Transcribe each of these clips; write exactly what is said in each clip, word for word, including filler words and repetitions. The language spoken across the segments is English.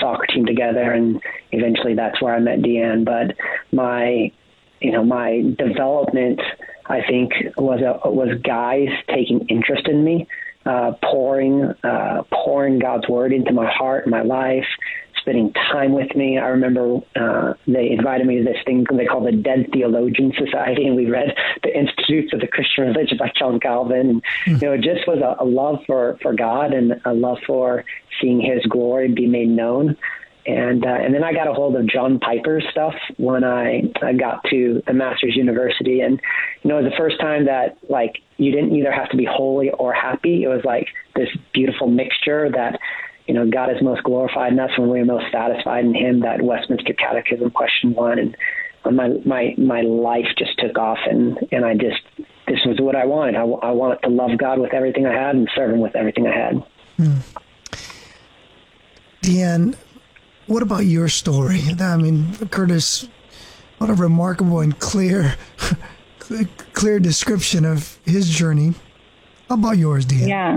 soccer team together, and eventually that's where I met Deanne. But my, you know, my development, I think, was a, was guys taking interest in me, uh, pouring, uh, pouring God's word into my heart, my life, spending time with me. I remember uh, they invited me to this thing they call the Dead Theologian Society, and we read the Institutes of the Christian Religion by John Calvin. Mm-hmm. You know, it just was a, a love for, for God and a love for seeing his glory be made known. And uh, and then I got a hold of John Piper's stuff when I, I got to the Masters University. And, you know, it was the first time that, like, you didn't either have to be holy or happy. It was like this beautiful mixture that, you know, God is most glorified, and that's when we are most satisfied in him, that Westminster Catechism, question one. And my my my life just took off, and, and I just, this was what I wanted. I, I wanted to love God with everything I had and serve him with everything I had. Hmm. Deanne, what about your story? I mean, Curtis, what a remarkable and clear, clear description of his journey. How about yours, Deanne? Yeah.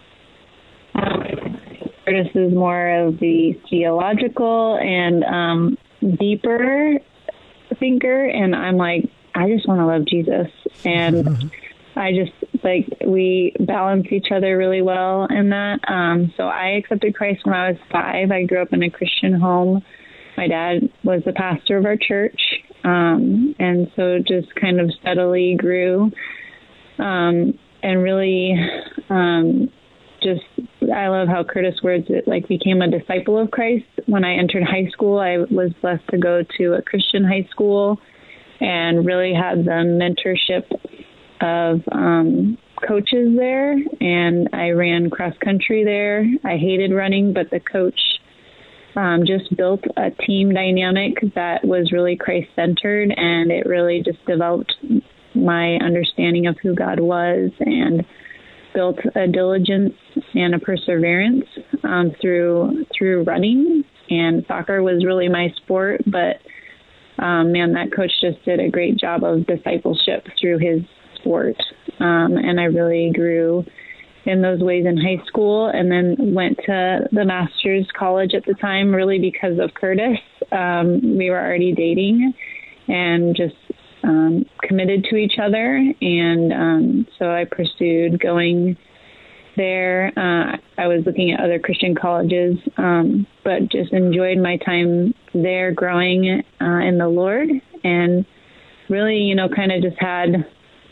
Um, Curtis is more of the theological and um, deeper thinker, and I'm like, I just want to love Jesus. And mm-hmm. I just, like, we balance each other really well in that. Um, so I accepted Christ when I was five. I grew up in a Christian home. My dad was the pastor of our church. Um, and so just kind of steadily grew um, and really um, just, I love how Curtis words it, like, became a disciple of Christ. When I entered high school, I was blessed to go to a Christian high school and really had the mentorship of um, coaches there, and I ran cross country there. I hated running, but the coach um, just built a team dynamic that was really Christ-centered, and it really just developed my understanding of who God was and built a diligence and a perseverance um, through through running. And soccer was really my sport, but um, man, that coach just did a great job of discipleship through his sport. Um, and I really grew in those ways in high school, and then went to the Masters College at the time, really because of Curtis. Um, we were already dating and just um, committed to each other. And um, so I pursued going there. Uh, I was looking at other Christian colleges, um, but just enjoyed my time there growing uh, in the Lord, and really, you know, kind of just had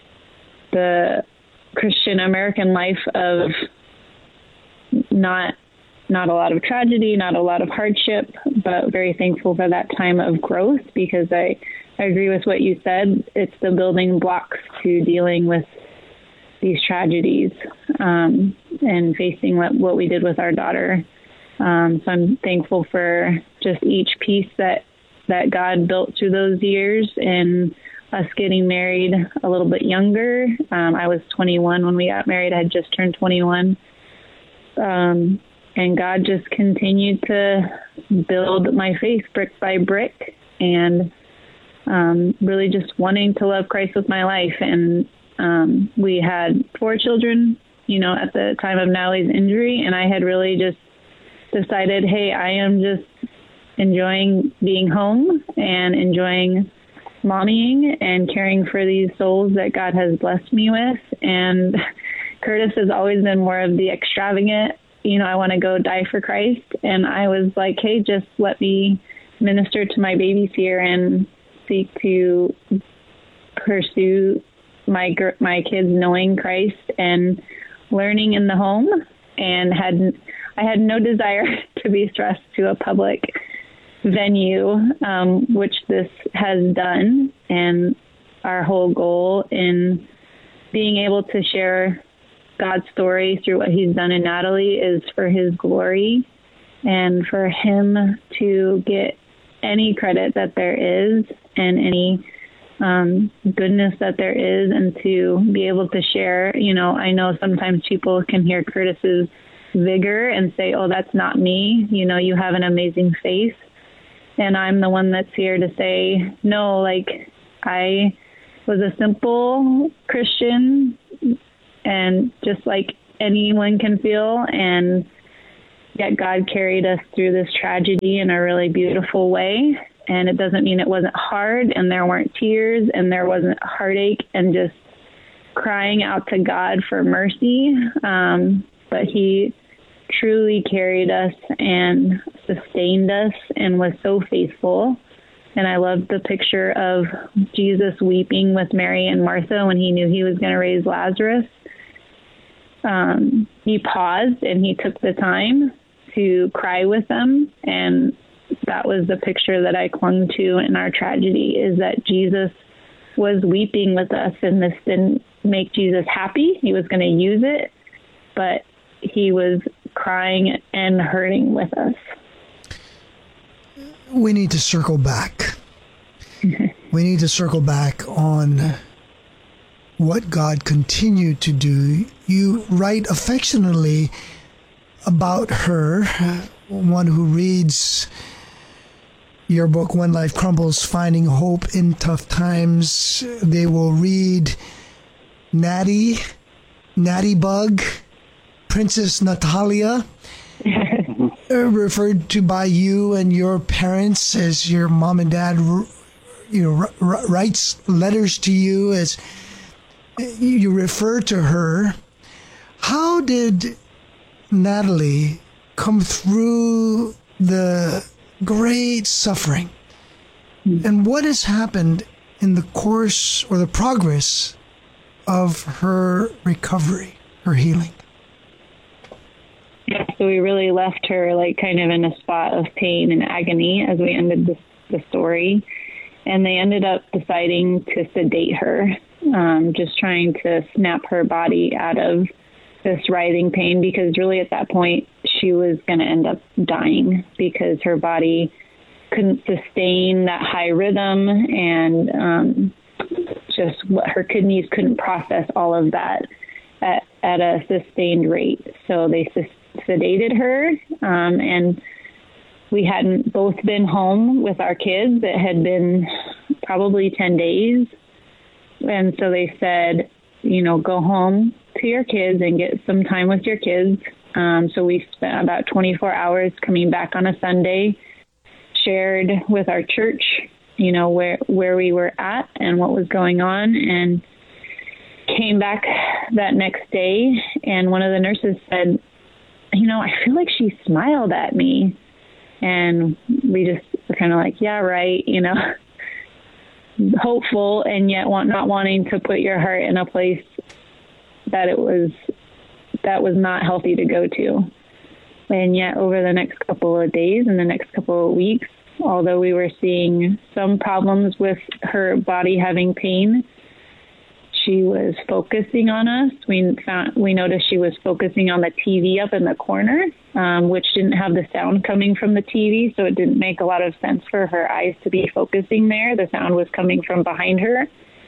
the Christian American life of not not a lot of tragedy, not a lot of hardship, but very thankful for that time of growth, because I, I agree with what you said. It's the building blocks to dealing with these tragedies um, and facing what, what we did with our daughter. Um, so I'm thankful for just each piece that, that God built through those years, and us getting married a little bit younger. Um, I was twenty-one when we got married. I had just turned twenty-one. Um, and God just continued to build my faith brick by brick, and um, really just wanting to love Christ with my life. And um, we had four children, you know, at the time of Natalie's injury, and I had really just decided, hey, I am just enjoying being home and enjoying mommying and caring for these souls that God has blessed me with. And Curtis has always been more of the extravagant, you know, I want to go die for Christ. And I was like, hey, just let me minister to my babies here and seek to pursue my my kids knowing Christ and learning in the home. And had I had no desire to be thrust to a public venue, um, which this has done. And our whole goal in being able to share God's story through what he's done in Natalie is for his glory, and for him to get any credit that there is and any um, goodness that there is, and to be able to share. You know, I know sometimes people can hear Curtis's vigor and say, oh, that's not me. You know, you have an amazing faith. And I'm the one that's here to say, no, like, I was a simple Christian, and just like anyone can feel, and yet God carried us through this tragedy in a really beautiful way. And it doesn't mean it wasn't hard and there weren't tears and there wasn't heartache and just crying out to God for mercy. Um, but he truly carried us and sustained us and was so faithful. And I loved the picture of Jesus weeping with Mary and Martha when he knew he was going to raise Lazarus. Um, he paused and he took the time to cry with them. And that was the picture that I clung to in our tragedy, is that Jesus was weeping with us, and this didn't make Jesus happy. He was going to use it, but he was crying and hurting with us. We need to circle back. We need to circle back on what God continued to do. You write affectionately about her. One who reads your book, When Life Crumbles, Finding Hope in Tough Times, they will read Natty, Natty Bug, Princess Natalia, referred to by you and your parents as your mom and dad, you know, r- writes letters to you as you refer to her. How did Natalie come through the great suffering? And what has happened in the course or the progress of her recovery, her healing? Yeah, so we really left her like kind of in a spot of pain and agony as we ended the, the story. And they ended up deciding to sedate her, um, just trying to snap her body out of this writhing pain, because really at that point she was going to end up dying because her body couldn't sustain that high rhythm, and um, just what her kidneys couldn't process all of that at, at a sustained rate. So they sedated her, um, and we hadn't both been home with our kids. It had been probably ten days. And so they said, you know, go home to your kids and get some time with your kids. Um, so we spent about twenty-four hours coming back on a Sunday, shared with our church, you know, where, where we were at and what was going on, and came back that next day. And one of the nurses said, you know, I feel like she smiled at me. And we just were kind of like, yeah, right, you know, hopeful, and yet want, not wanting to put your heart in a place that it was, that was not healthy to go to. And yet over the next couple of days and the next couple of weeks, although we were seeing some problems with her body having pain, she was focusing on us. We found, we noticed she was focusing on the T V up in the corner, um, which didn't have the sound coming from the T V, so it didn't make a lot of sense for her eyes to be focusing there. The sound was coming from behind her.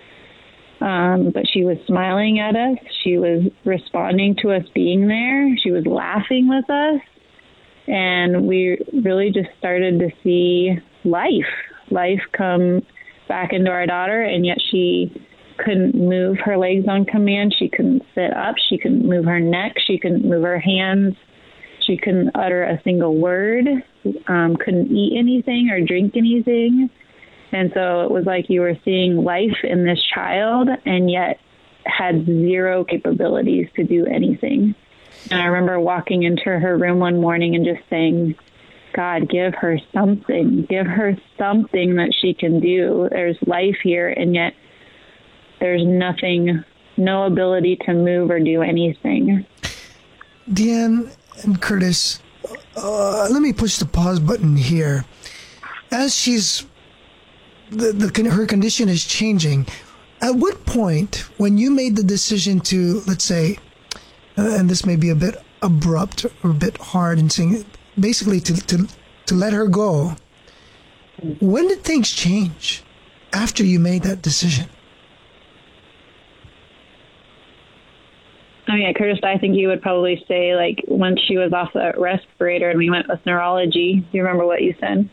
Um, but she was smiling at us. She was responding to us being there. She was laughing with us. And we really just started to see life, life come back into our daughter, and yet she couldn't move her legs on command. She couldn't sit up. She couldn't move her neck. She couldn't move her hands. She couldn't utter a single word, um, couldn't eat anything or drink anything. And so it was like you were seeing life in this child, and yet had zero capabilities to do anything. And I remember walking into her room one morning and just saying, God, give her something, give her something that she can do. There's life here, and yet there's nothing, no ability to move or do anything. Deanne and Curtis, uh, let me push the pause button here. As she's, the, the her condition is changing, at what point, when you made the decision to, let's say, uh, and this may be a bit abrupt or a bit hard in saying, basically to, to, to let her go, when did things change after you made that decision? Oh, yeah, Curtis, I think you would probably say, like, once she was off the respirator and we went with neurology. Do you remember what you said?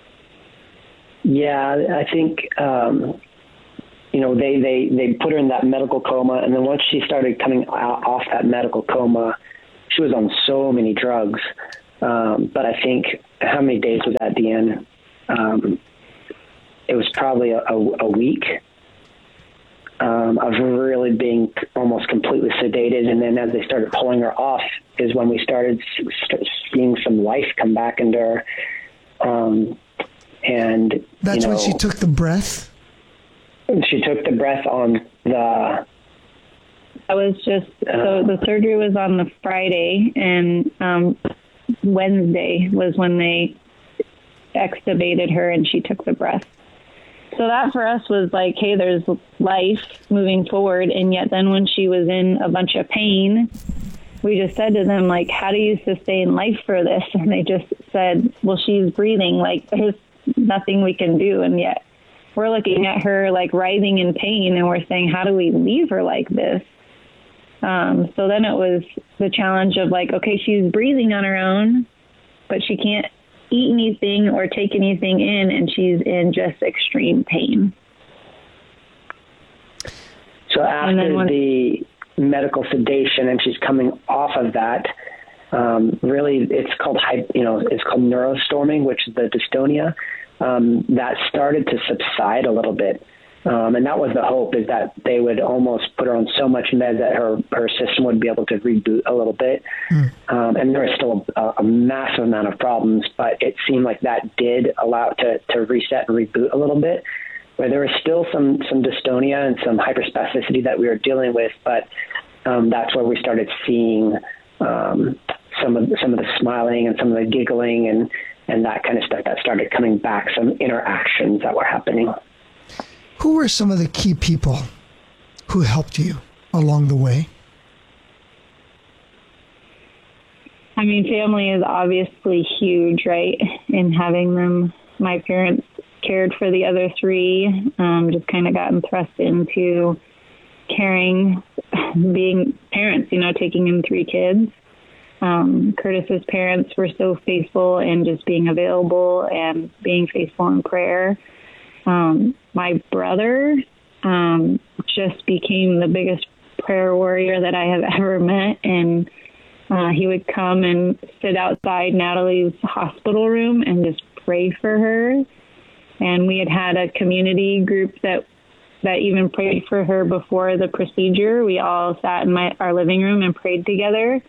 Yeah, I think, um, you know, they, they, they put her in that medical coma. And then once she started coming off that medical coma, she was on so many drugs. Um, but I think, how many days was that, Deanne? Um, it was probably a, a, a week um, of really being almost completely sedated. And then as they started pulling her off is when we started st- seeing some life come back into her. Um, and that's you know, when she took the breath? She took the breath on the... I was just, so the surgery was on the Friday, and um, Wednesday was when they extubated her and she took the breath. So that for us was like, hey, there's life moving forward. And yet then when she was in a bunch of pain, we just said to them, like, how do you sustain life for this? And they just said, well, she's breathing. Like, there's nothing we can do. And yet we're looking at her like writhing in pain, and we're saying, how do we leave her like this? Um, so then it was the challenge of like, okay, she's breathing on her own, but she can't eat anything or take anything in, and she's in just extreme pain. So after when, the medical sedation and she's coming off of that, um, really it's called, you know, it's called neurostorming, which is the dystonia, um, that started to subside a little bit. Um, and that was the hope, is that they would almost put her on so much meds that her, her system would be able to reboot a little bit. Mm. Um, and there was still a, a massive amount of problems, but it seemed like that did allow it to, to reset and reboot a little bit, where there was still some, some dystonia and some hyperspasticity that we were dealing with. But um, that's where we started seeing um, some of some of the smiling and some of the giggling and, and that kind of stuff that started coming back, some interactions that were happening. Who were some of the key people who helped you along the way? I mean, family is obviously huge, right? And having them, my parents cared for the other three, um, just kind of gotten thrust into caring, being parents, you know, taking in three kids. Um, Curtis's parents were so faithful in just being available and being faithful in prayer. Um, my brother um, just became the biggest prayer warrior that I have ever met. And uh, he would come and sit outside Natalie's hospital room and just pray for her. And we had had a community group that that even prayed for her before the procedure. We all sat in my our living room and prayed together.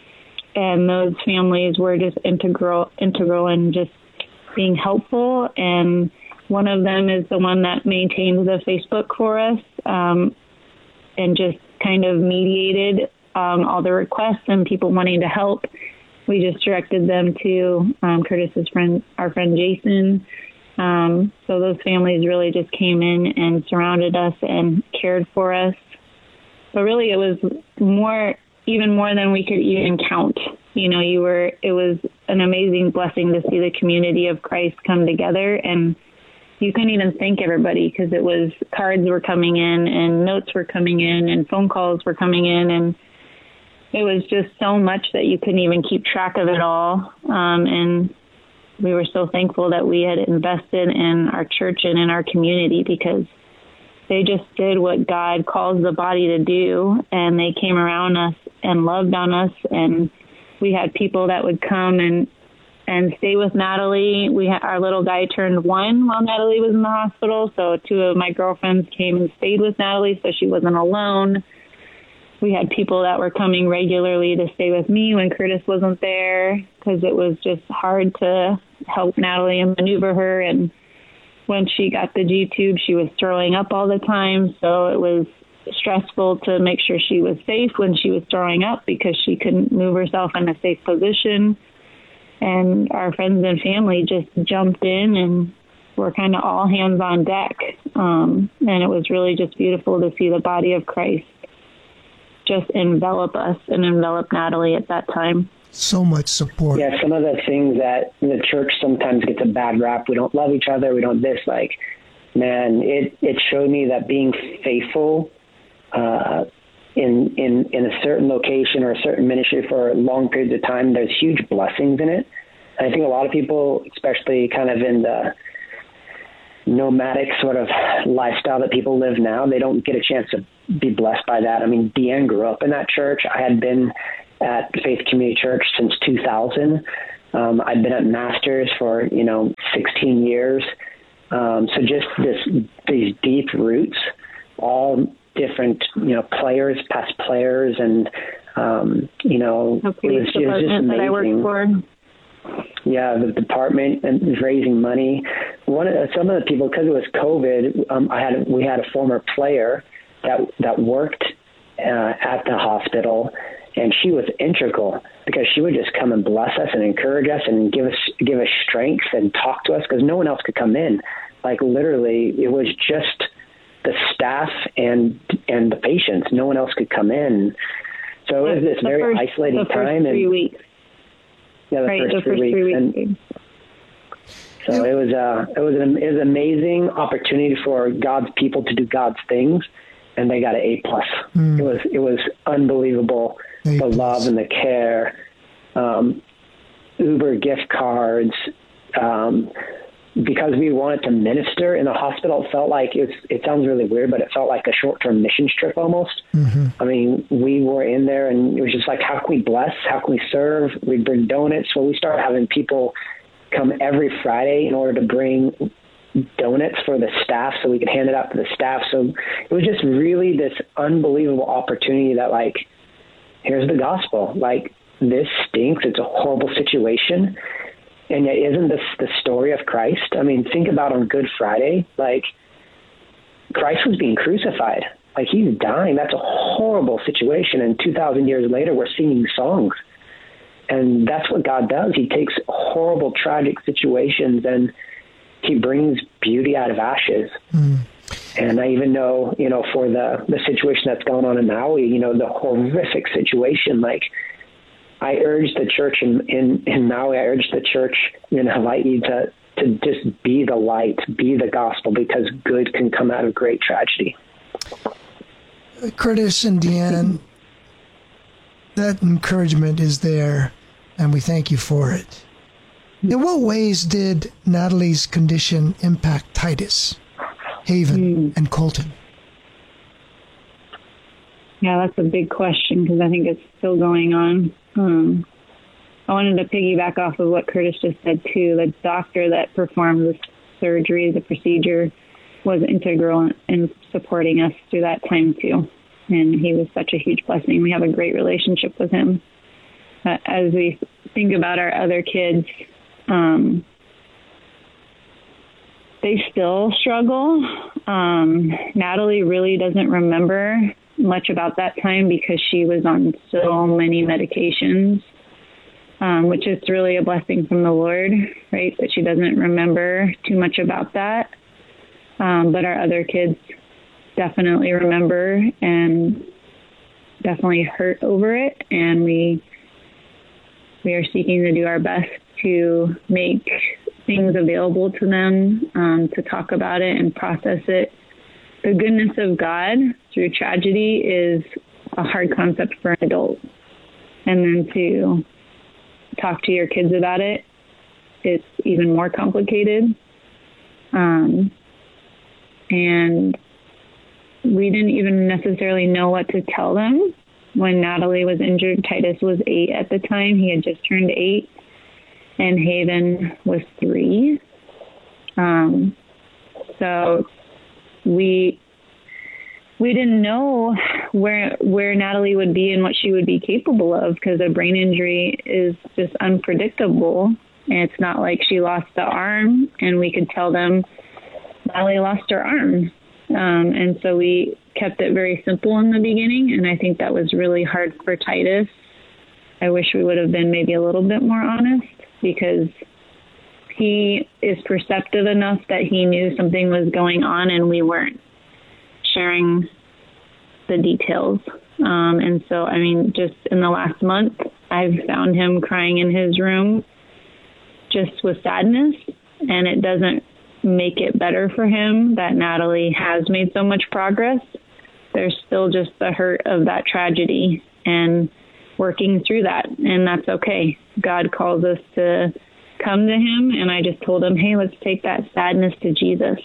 And those families were just integral, integral in just being helpful. And one of them is the one that maintains the Facebook for us, um, and just kind of mediated um, all the requests and people wanting to help. We just directed them to um, Curtis's friend, our friend Jason. Um, so those families really just came in and surrounded us and cared for us. But really, it was more, even more than we could even count. You know, you were. It was an amazing blessing to see the community of Christ come together, and you couldn't even thank everybody, because it was cards were coming in and notes were coming in and phone calls were coming in, and it was just so much that you couldn't even keep track of it all. Um, and we were so thankful that we had invested in our church and in our community, because they just did what God calls the body to do, and they came around us and loved on us. And we had people that would come and and stay with Natalie. We had, our little guy turned one while Natalie was in the hospital, so two of my girlfriends came and stayed with Natalie so she wasn't alone. We had people that were coming regularly to stay with me when Curtis wasn't there, because it was just hard to help Natalie and maneuver her. And when she got the G-tube, she was throwing up all the time, so it was stressful to make sure she was safe when she was throwing up, because she couldn't move herself in a safe position. And our friends and family just jumped in and were kind of all hands on deck. Um, and it was really just beautiful to see the body of Christ just envelop us and envelop Natalie at that time. So much support. Yeah, some of the things that the church sometimes gets a bad rap. We don't love each other. We don't this. Like, man, it, it showed me that being faithful uh, in, in, in a certain location or a certain ministry for long periods of time, there's huge blessings in it. And I think a lot of people, especially kind of in the nomadic sort of lifestyle that people live now, they don't get a chance to be blessed by that. I mean, Deanne grew up in that church. I had been at Faith Community Church since two thousand. Um, I'd been at Masters for, you know, sixteen years. Um, so just this, these deep roots, all different, you know, players, past players, and, um, you know, the police it was, it was just amazing. That I worked for. Yeah, the department and raising money. One of some of the people, because it was COVID, um, I had we had a former player that that worked uh, at the hospital, and she was integral because she would just come and bless us and encourage us and give us give us strength and talk to us because no one else could come in. Like literally, it was just the staff and and the patients. No one else could come in. So it was this the very first, isolating the first time. Three and weeks. Yeah, the right, first, the three, first weeks. three And weeks. so it was a it was an it was an amazing opportunity for God's people to do God's things, and they got an A plus. Mm. It was it was unbelievable. A the plus. Love and the care, um, Uber gift cards. Um, because we wanted to minister in the hospital, it felt like it, it sounds really weird, but it felt like a short-term missions trip almost. Mm-hmm. I mean, we were in there and it was just like, how can we bless? How can we serve? We bring donuts. Well, we started having people come every Friday in order to bring donuts for the staff so we could hand it out to the staff. So it was just really this unbelievable opportunity that like, here's the gospel. Like, this stinks. It's a horrible situation. And yet, isn't this the story of Christ? I mean, think about on Good Friday, like Christ was being crucified. Like he's dying. That's a horrible situation. And two thousand years later, we're singing songs. And that's what God does. He takes horrible, tragic situations and he brings beauty out of ashes. Mm. And I even know, you know, for the, the situation that's going on in Maui, you know, the horrific situation, like, I urge the church in, in, in Maui, I urge the church in Hawaii to, to just be the light, be the gospel, because good can come out of great tragedy. Curtis and Deanne, that encouragement is there, and we thank you for it. In what ways did Natalie's condition impact Titus, Haven, mm. and Colton? Yeah, that's a big question because I think it's still going on. Um, I wanted to piggyback off of what Curtis just said, too. The doctor that performed the surgery, the procedure, was integral in supporting us through that time, too. And he was such a huge blessing. We have a great relationship with him. Uh, as we think about our other kids, um, they still struggle. Um, Natalie really doesn't remember much about that time because she was on so many medications, um, which is really a blessing from the Lord, right? That she doesn't remember too much about that. Um, but our other kids definitely remember and definitely hurt over it. And we, we are seeking to do our best to make things available to them, um, to talk about it and process it. The goodness of God through tragedy is a hard concept for an adult. And then to talk to your kids about it, it's even more complicated. Um, and we didn't even necessarily know what to tell them. When Natalie was injured, Titus was eight at the time. He had just turned eight. And Haven was three. Um, so... We we didn't know where where Natalie would be and what she would be capable of because a brain injury is just unpredictable. And it's not like she lost the arm and we could tell them Natalie lost her arm. Um, and so we kept it very simple in the beginning. And I think that was really hard for Titus. I wish we would have been maybe a little bit more honest because he is perceptive enough that he knew something was going on and we weren't sharing the details. Um, and so, I mean, just in the last month, I've found him crying in his room just with sadness, and it doesn't make it better for him that Natalie has made so much progress. There's still just the hurt of that tragedy and working through that, and that's okay. God calls us to come to him, and I just told him, hey, let's take that sadness to Jesus.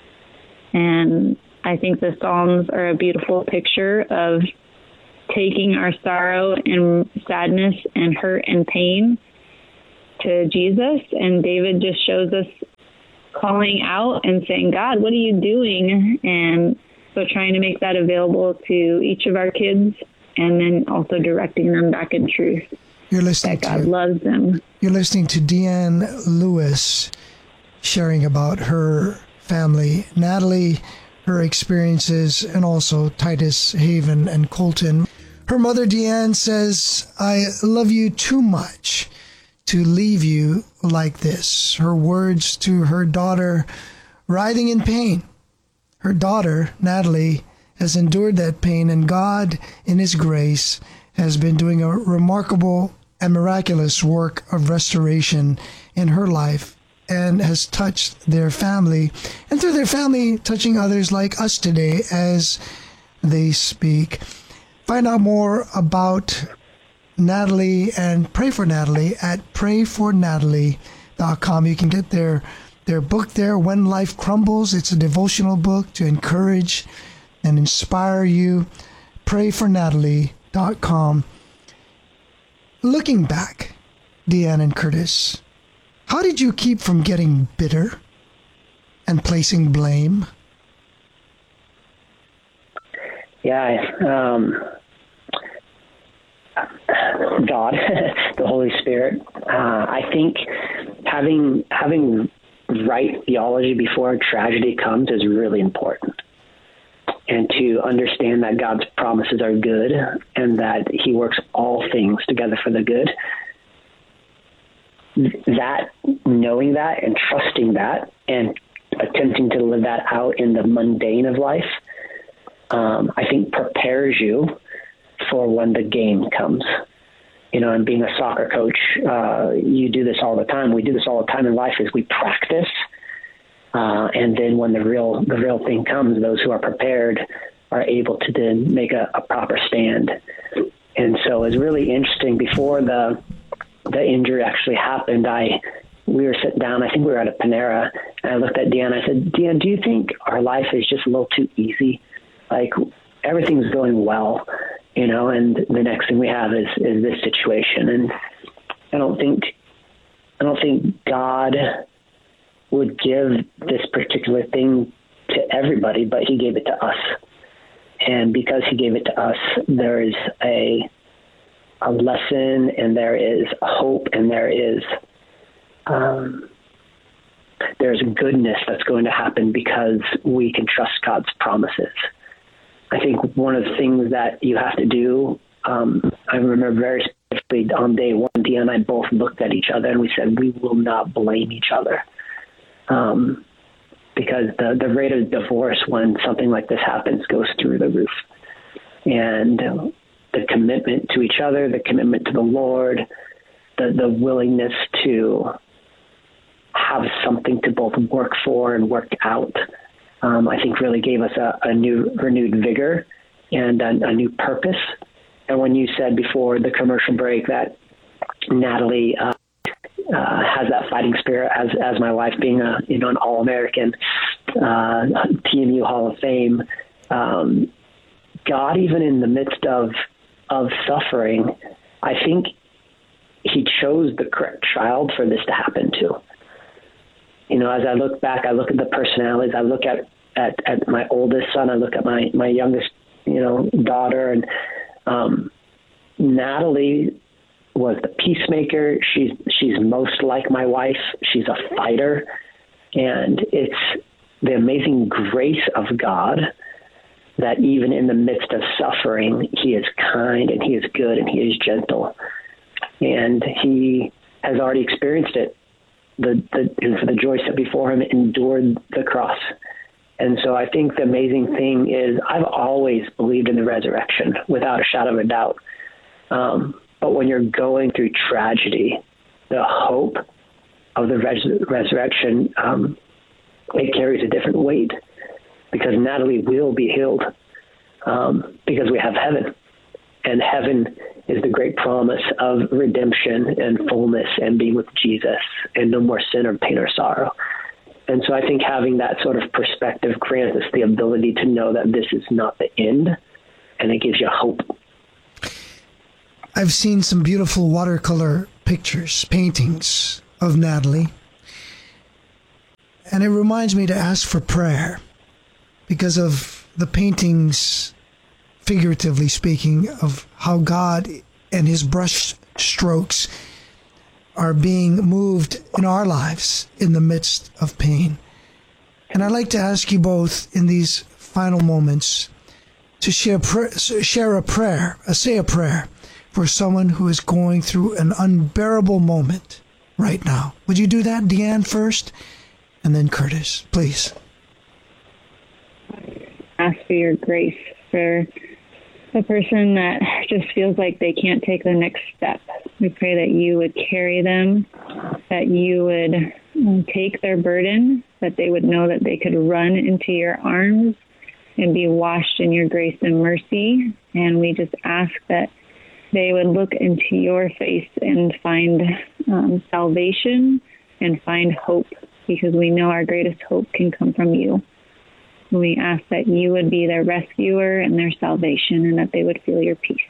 And I think the Psalms are a beautiful picture of taking our sorrow and sadness and hurt and pain to Jesus, and David just shows us calling out and saying, God, what are you doing? And so trying to make that available to each of our kids, and then also directing them back in truth. You're listening that God to, loves them. You're listening to Deanne Lewis sharing about her family, Natalie, her experiences, and also Titus, Haven, and Colton. Her mother, Deanne, says, I love you too much to leave you like this. Her words to her daughter, writhing in pain. Her daughter, Natalie, has endured that pain, and God, in His grace, has been doing a remarkable and miraculous work of restoration in her life and has touched their family, and through their family, touching others like us today as they speak. Find out more about Natalie and pray for Natalie at pray for natalie dot com. You can get their, their book there, When Life Crumbles. It's a devotional book to encourage and inspire you. pray for natalie dot com. Looking back, Deanne and Curtis, how did you keep from getting bitter and placing blame? Yeah, um, God, the Holy Spirit. Uh, I think having having right theology before a tragedy comes is really important. And to understand that God's promises are good and that He works all things together for the good. That, knowing that and trusting that and attempting to live that out in the mundane of life, um, I think prepares you for when the game comes. You know, and being a soccer coach, uh, you do this all the time. We do this all the time in life is we practice. Uh, and then when the real the real thing comes, those who are prepared are able to then make a, a proper stand. And so it's really interesting. Before the the injury actually happened, I we were sitting down. I think we were at a Panera, and I looked at Deanne. I said, "Deanne, do you think our life is just a little too easy? Like everything's going well, you know, and the next thing we have is is this situation." And I don't think I don't think God would give this particular thing to everybody, but He gave it to us. And because He gave it to us, there is a a lesson, and there is a hope, and there is um, there's goodness that's going to happen because we can trust God's promises. I think one of the things that you have to do, um, I remember very specifically on day one, Deanna and I both looked at each other and we said, we will not blame each other. Um, because the, the rate of divorce when something like this happens goes through the roof. And uh, the commitment to each other, the commitment to the Lord, the, the willingness to have something to both work for and work out, um, I think really gave us a, a new renewed vigor and a, a new purpose. And when you said before the commercial break that Natalie uh, Uh, has that fighting spirit as as my wife being a you know an All-American, uh, T M U Hall of Fame. Um, God, even in the midst of of suffering, I think He chose the correct child for this to happen to. You know, as I look back, I look at the personalities. I look at at, at my oldest son. I look at my my youngest you know daughter, and um, Natalie was the peacemaker. She's she's most like my wife. She's a fighter. And it's the amazing grace of God that even in the midst of suffering, He is kind and He is good and He is gentle. And He has already experienced it. The, the, for the joy set before Him, endured the cross. And so I think the amazing thing is I've always believed in the resurrection without a shadow of a doubt. Um, But when you're going through tragedy, the hope of the res- resurrection, um, it carries a different weight because Natalie will be healed um, because we have heaven. And heaven is the great promise of redemption and fullness and being with Jesus and no more sin or pain or sorrow. And so I think having that sort of perspective grants us the ability to know that this is not the end, and it gives you hope. I've seen some beautiful watercolor pictures, paintings of Natalie. And it reminds me to ask for prayer because of the paintings, figuratively speaking, of how God and his brush strokes are being moved in our lives in the midst of pain. And I'd like to ask you both in these final moments to share, share a prayer, uh, say a prayer for someone who is going through an unbearable moment right now. Would you do that, Deanne, first? And then Curtis, please. Ask for your grace for the person that just feels like they can't take the next step. We pray that you would carry them, that you would take their burden, that they would know that they could run into your arms and be washed in your grace and mercy. And we just ask that they would look into your face and find um, salvation and find hope, because we know our greatest hope can come from you. And we ask that you would be their rescuer and their salvation, and that they would feel your peace.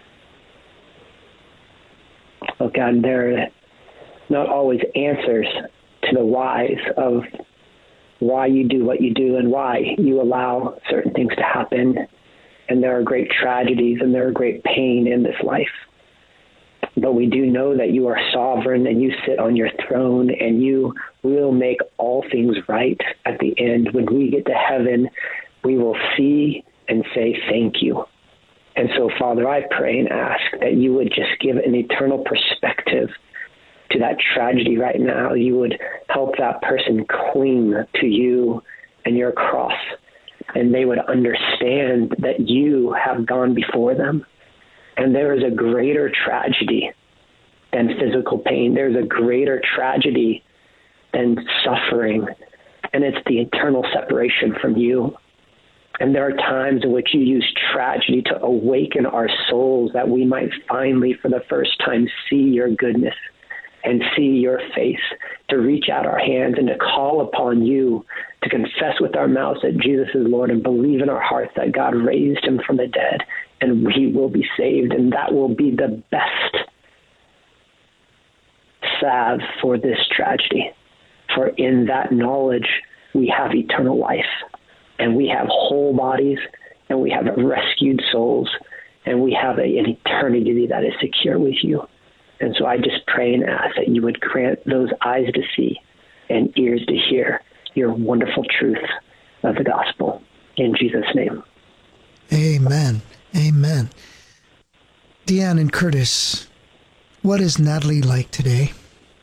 Oh God, there are not always answers to the whys of why you do what you do and why you allow certain things to happen. And there are great tragedies and there are great pain in this life. But we do know that you are sovereign and you sit on your throne and you will make all things right at the end. When we get to heaven, we will see and say thank you. And so, Father, I pray and ask that you would just give an eternal perspective to that tragedy right now. You would help that person cling to you and your cross, and they would understand that you have gone before them. And there is a greater tragedy than physical pain. There's a greater tragedy than suffering, and it's the eternal separation from you. And there are times in which you use tragedy to awaken our souls, that we might finally, for the first time, see your goodness and see your face, to reach out our hands and to call upon you, to confess with our mouths that Jesus is Lord and believe in our hearts that God raised him from the dead, and we will be saved. And that will be the best salve for this tragedy. For in that knowledge, we have eternal life, and we have whole bodies, and we have rescued souls, and we have a, an eternity that is secure with you. And so I just pray and ask that you would grant those eyes to see and ears to hear your wonderful truth of the gospel. In Jesus' name. Amen. Amen. Deanne and Curtis, what is Natalie like today?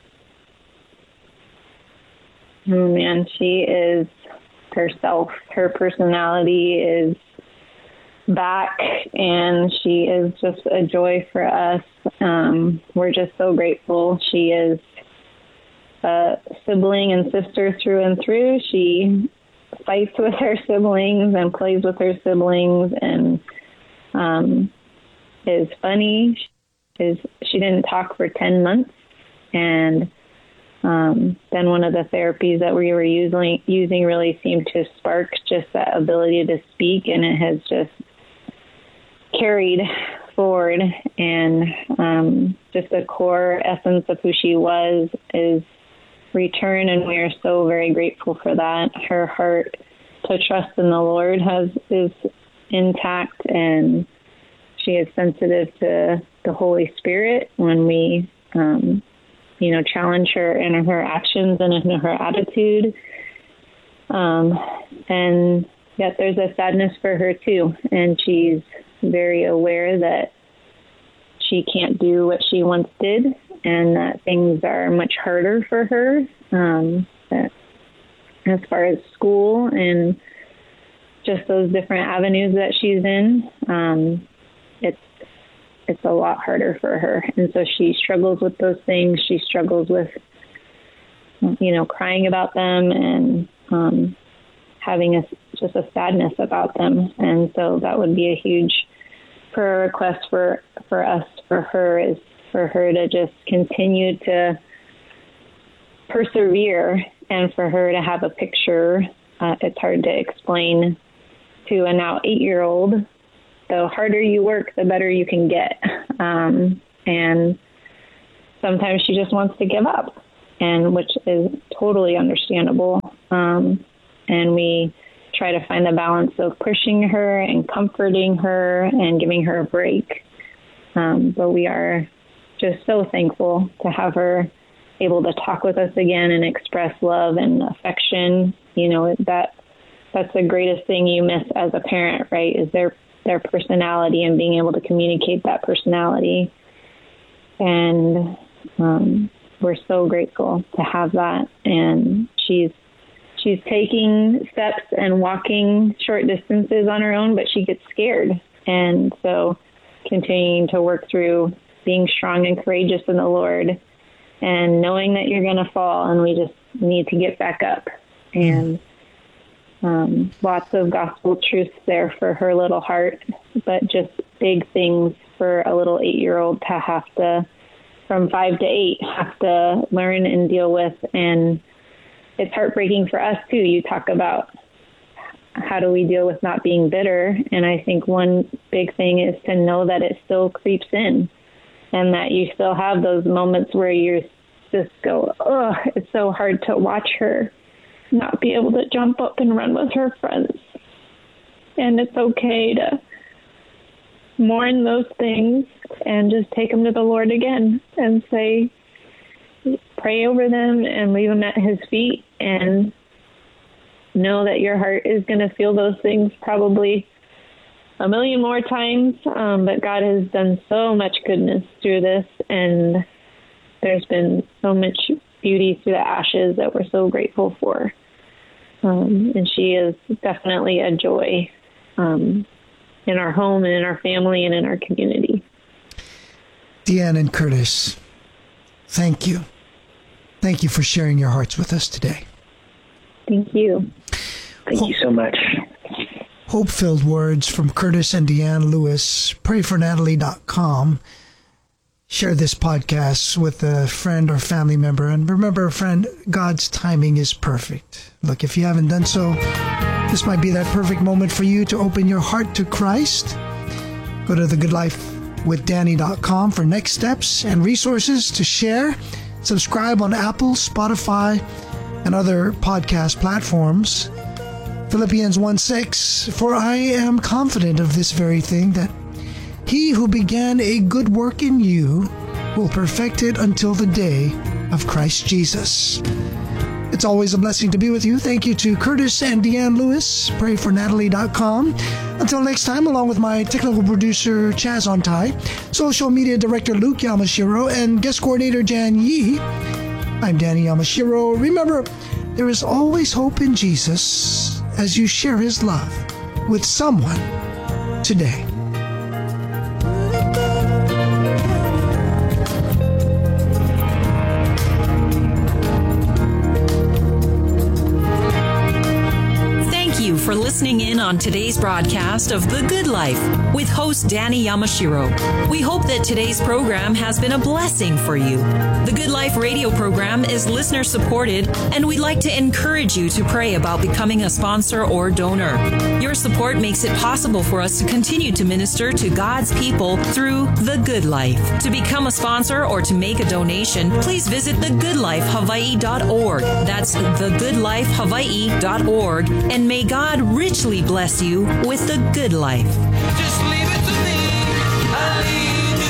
Oh, man, she is herself. Her personality is back, and she is just a joy for us. Um, we're just so grateful. She is a sibling and sister through and through. She fights with her siblings and plays with her siblings, and um, is funny. She, is, she didn't talk for ten months, and Um, then one of the therapies that we were using, using really seemed to spark just that ability to speak, and it has just carried forward. And um, just the core essence of who she was is returned, and we are so very grateful for that. Her heart to trust in the Lord has is intact, and she is sensitive to the Holy Spirit when we um you know, challenge her in her actions and in her attitude. Um, and yet there's a sadness for her too. And she's very aware that she can't do what she once did, and that things are much harder for her. Um, that as far as school and just those different avenues that she's in, um, it's, it's a lot harder for her. And so she struggles with those things. She struggles with, you know, crying about them and um, having a, just a sadness about them. And so that would be a huge prayer request for, for us, for her, is for her to just continue to persevere, and for her to have a picture. Uh, it's hard to explain to a now eight-year-old. The harder you work, the better you can get. Um, and sometimes she just wants to give up, and which is totally understandable. Um, and we try to find the balance of pushing her and comforting her and giving her a break. Um, but we are just so thankful to have her able to talk with us again and express love and affection. You know, that that's the greatest thing you miss as a parent, right? Is their their personality and being able to communicate that personality. And um, we're so grateful to have that. And she's she's taking steps and walking short distances on her own, but she gets scared. And so continuing to work through being strong and courageous in the Lord and knowing that you're going to fall and we just need to get back up. And um, lots of gospel truths there for her little heart, but just big things for a little eight-year-old to have to, from five to eight, have to learn and deal with. And it's heartbreaking for us, too. You talk about how do we deal with not being bitter, and I think one big thing is to know that it still creeps in and that you still have those moments where you just go, oh, it's so hard to watch her not be able to jump up and run with her friends. And it's okay to mourn those things and just take them to the Lord again and say, pray over them and leave them at his feet, and know that your heart is going to feel those things probably a million more times. Um, but God has done so much goodness through this, and there's been so much beauty through the ashes that we're so grateful for. Um, and she is definitely a joy um, in our home and in our family and in our community. Deanne and Curtis, thank you. Thank you for sharing your hearts with us today. Thank you. Thank Hope, you so much. Hope-filled words from Curtis and Deanne Lewis. pray for natalie dot com. Share this podcast with a friend or family member. And remember, friend, God's timing is perfect. Look, if you haven't done so, this might be that perfect moment for you to open your heart to Christ. Go to the good life with danny dot com for next steps and resources to share. Subscribe on Apple, Spotify, and other podcast platforms. Philippians one six, for I am confident of this very thing, that he who began a good work in you will perfect it until the day of Christ Jesus. It's always a blessing to be with you. Thank you to Curtis and Deanne Lewis. pray for natalie dot com. Until next time, along with my technical producer, Chaz Ontai, social media director, Luke Yamashiro, and guest coordinator, Jan Yee, I'm Danny Yamashiro. Remember, there is always hope in Jesus as you share his love with someone today. For listening in on today's broadcast of The Good Life with host Danny Yamashiro. We hope that today's program has been a blessing for you. The Good Life radio program is listener supported, and we'd like to encourage you to pray about becoming a sponsor or donor. Your support makes it possible for us to continue to minister to God's people through The Good Life. To become a sponsor or to make a donation, please visit the good life hawaii dot org. That's the good life hawaii dot org, and may God richly bless you with the good life. Just leave it to me. I leave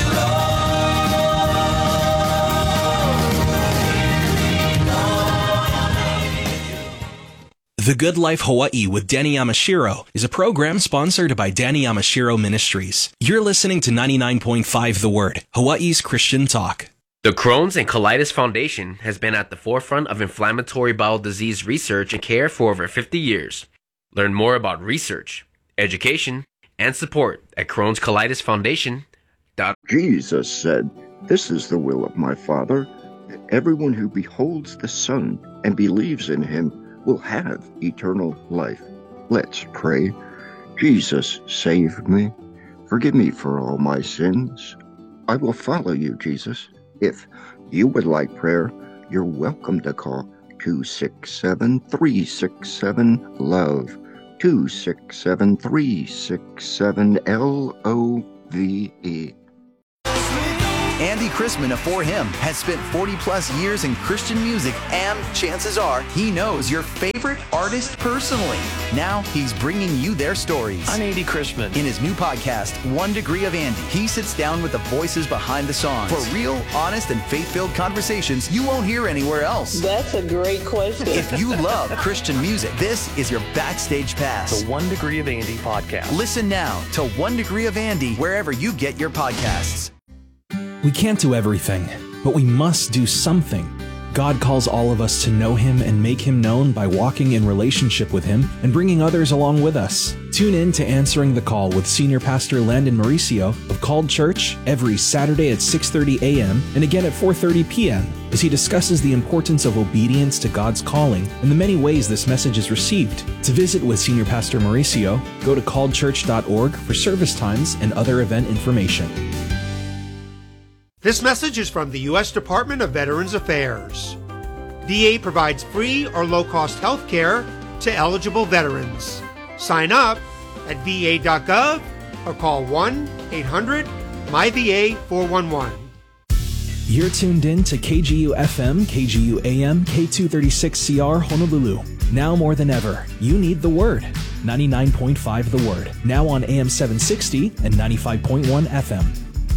you, Lord. The Good Life Hawaii with Danny Yamashiro is a program sponsored by Danny Yamashiro Ministries. You're listening to ninety-nine point five The Word, Hawaii's Christian talk. The Crohn's and Colitis Foundation has been at the forefront of inflammatory bowel disease research and care for over fifty years. Learn more about research, education, and support at Crohn's Colitis Foundation. Jesus said, "This is the will of my Father, that everyone who beholds the Son and believes in him will have eternal life." Let's pray. Jesus, save me. Forgive me for all my sins. I will follow you, Jesus. If you would like prayer, you're welcome to call two six seven, three six seven, LOVE. two six seven, three six seven, L O V E. Andy Chrisman afore him has spent forty plus years in Christian music, and chances are he knows your favorite artist personally. Now he's bringing you their stories. I'm Andy Chrisman. In his new podcast, One Degree of Andy, he sits down with the voices behind the songs for real, honest, and faith-filled conversations you won't hear anywhere else. That's a great question. If you love Christian music, this is your backstage pass. The One Degree of Andy podcast. Listen now to One Degree of Andy wherever you get your podcasts. We can't do everything, but we must do something. God calls all of us to know Him and make Him known by walking in relationship with Him and bringing others along with us. Tune in to Answering the Call with Senior Pastor Landon Mauricio of Called Church every Saturday at six thirty a.m. and again at four thirty p.m. as he discusses the importance of obedience to God's calling and the many ways this message is received. To visit with Senior Pastor Mauricio, go to called church dot org for service times and other event information. This message is from the U S Department of Veterans Affairs. V A provides free or low-cost health care to eligible veterans. Sign up at V A dot gov or call one eight hundred M Y V A four one one. You're tuned in to K G U F M, K G U A M, K two thirty-six C R Honolulu. Now more than ever, you need the Word. ninety-nine point five The Word. Now on A M seven sixty and ninety-five point one F M.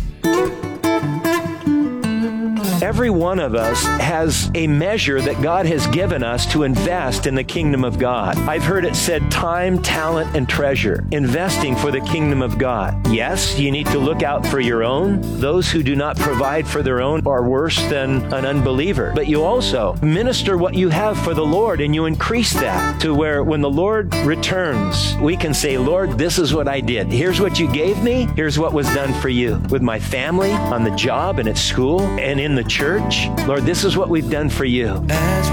Every one of us has a measure that God has given us to invest in the kingdom of God. I've heard it said time, talent, and treasure. Investing for the kingdom of God. Yes, you need to look out for your own. Those who do not provide for their own are worse than an unbeliever. But you also minister what you have for the Lord, and you increase that to where when the Lord returns, we can say, Lord, this is what I did. Here's what you gave me. Here's what was done for you. With my family, on the job, and at school, and in the church. Lord, this is what we've done for you. As